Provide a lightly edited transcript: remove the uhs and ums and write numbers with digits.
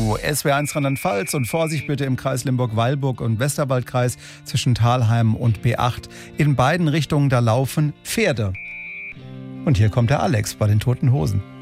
zu SWR1 Rheinland-Pfalz und Vorsicht bitte im Kreis Limburg-Weilburg und Westerwaldkreis zwischen Thalheim und B8. In beiden Richtungen, da laufen Pferde. Und hier kommt der Alex bei den Toten Hosen.